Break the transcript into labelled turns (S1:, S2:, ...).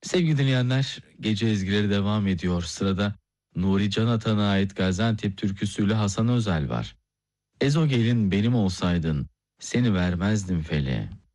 S1: Sevgili dinleyenler, gece ezgileri devam ediyor. Sırada Nuri Can Atan'a ait Gaziantep türküsüyle Hasan Özel var. Ezogelin benim olsaydın, seni vermezdim feleğe.